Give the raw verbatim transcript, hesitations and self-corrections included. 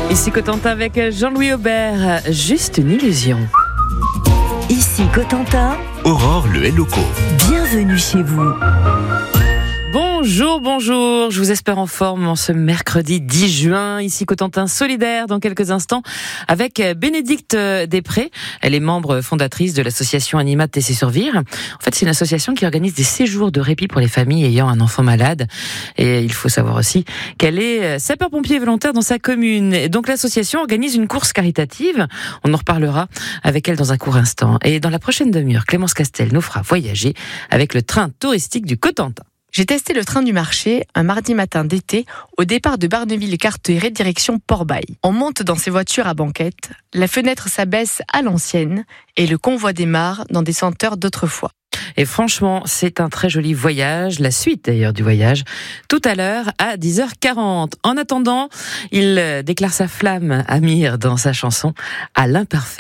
Ici Cotentin avec Jean-Louis Aubert, juste une illusion. Ici Cotentin, Aurore le Helloco. Bienvenue chez vous. Bonjour, bonjour, je vous espère en forme en ce mercredi dix juin, ici Cotentin solidaire dans quelques instants avec Bénédicte Després. Elle est membre fondatrice de l'association Anima Tessé Survivre. En fait, c'est une association qui organise des séjours de répit pour les familles ayant un enfant malade. Et il faut savoir aussi qu'elle est sapeur-pompier volontaire dans sa commune. Et donc l'association organise une course caritative. On en reparlera avec elle dans un court instant. Et dans la prochaine demi-heure, Clémence Castel nous fera voyager avec le train touristique du Cotentin. J'ai testé le train du marché un mardi matin d'été au départ de Barneville-Carteret direction Port-Bail. On monte dans ces voitures à banquette, la fenêtre s'abaisse à l'ancienne et le convoi démarre dans des senteurs d'autrefois. Et franchement, c'est un très joli voyage, la suite d'ailleurs du voyage, tout à l'heure à dix heures quarante. En attendant, il déclare sa flamme, Amir, dans sa chanson « À l'imparfaite ».